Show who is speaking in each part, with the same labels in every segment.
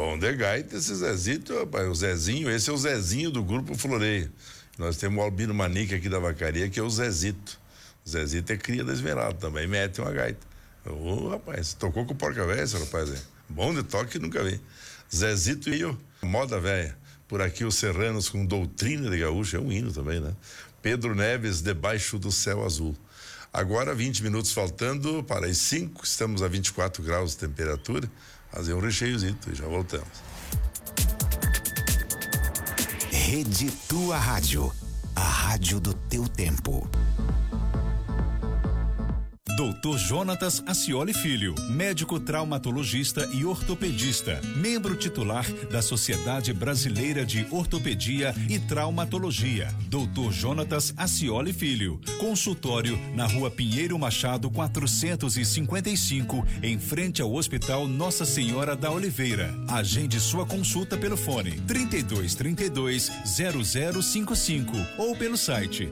Speaker 1: Bom de gaita esse Zezito, rapaz, o Zezinho, esse é o Zezinho do Grupo Floreio. Nós temos o Albino Manique aqui da vacaria, que é o Zezito. O Zezito é cria da Esmeralda, também mete uma gaita. Rapaz, tocou com o Porca Véia, esse rapaz aí. Bom de toque, nunca vi. Zezito e eu, moda velha. Por aqui os Serranos com Doutrina de Gaúcho, é um hino também, né? Pedro Neves, Debaixo do Céu Azul. Agora 20 minutos faltando para as 5, estamos a 24 graus de temperatura. Fazer um recheiozito e já voltamos.
Speaker 2: Rede Tua Rádio, a rádio do teu tempo.
Speaker 3: Dr. Jonatas Acioli Filho, médico traumatologista e ortopedista, membro titular da Sociedade Brasileira de Ortopedia e Traumatologia. Dr. Jonatas Acioli Filho, consultório na Rua Pinheiro Machado 455, em frente ao Hospital Nossa Senhora da Oliveira. Agende sua consulta pelo fone 3232-0055 ou pelo site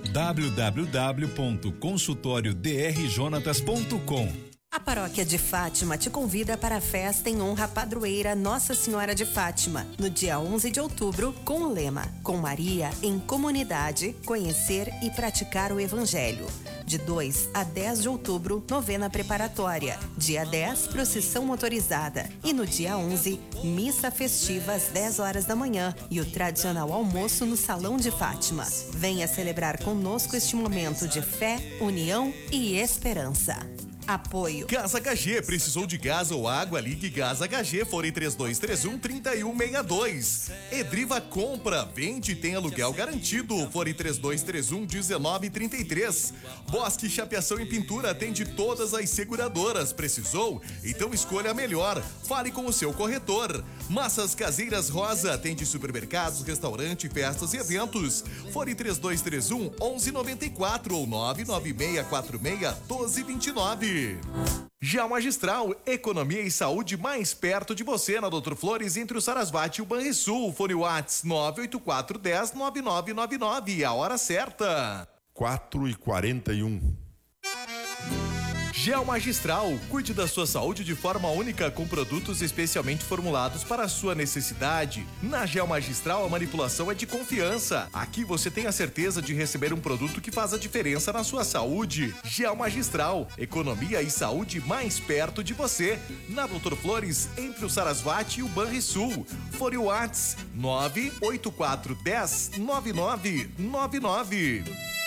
Speaker 3: www.consultoriodrjonatas.com.
Speaker 4: A Paróquia de Fátima te convida para a festa em honra à padroeira Nossa Senhora de Fátima, no dia 11 de outubro, com o lema Com Maria em Comunidade, Conhecer e Praticar o Evangelho. De 2 a 10 de outubro, novena preparatória. Dia 10, procissão motorizada. E no dia 11, missa festiva às 10 horas da manhã e o tradicional almoço no Salão de Fátima. Venha celebrar conosco este momento de fé, união e esperança. Apoio.
Speaker 5: Gás HG, precisou de gás ou água? Ligue Gás HG, fone 3231-3162. Edriva compra, vende e tem aluguel garantido, fone 3231-1933. Bosque Chapeação e Pintura atende todas as seguradoras. Precisou? Então escolha a melhor. Fale com o seu corretor. Massas Caseiras Rosa atende supermercados, restaurante, festas e eventos. Fone 3231-1194 ou 99646-1229. Já Magistral, economia e saúde mais perto de você na Doutor Flores, entre o Sarasvati e o Banrisul. Fone Whats 984109999, a hora certa.
Speaker 1: 4h41.
Speaker 5: Gel Magistral, cuide da sua saúde de forma única com produtos especialmente formulados para a sua necessidade. Na Gel Magistral, a manipulação é de confiança. Aqui você tem a certeza de receber um produto que faz a diferença na sua saúde. Gel Magistral, economia e saúde mais perto de você. Na Doutor Flores, entre o Sarasvati e o Banrisul. Fone Whats 984109999.